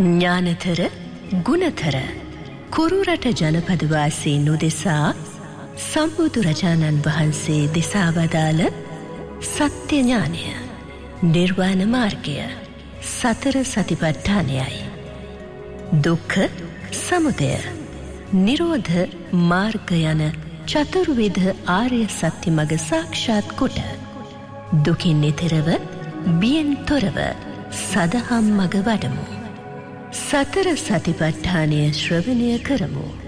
ඥානතර ගුණතර කුරුරට ජනපදවාසීන් උදෙසා සම්බුදුරජාණන් වහන්සේ දෙසා වදාළ සත්‍ය ඥානය, නිර්වාණ මාර්ගය, සතර සතිපට්ඨානයයි. දුක්ඛ සමුදය නිරෝධ මාර්ග යන චතුර්විධ ආර්ය සත්‍ය මඟ සාක්ෂාත් කොට දුකින් එතරව බියෙන් තොරව සදහම් මඟ වඩමු. සතර සතිපට්ඨානය ශ්‍රවණය කරමු.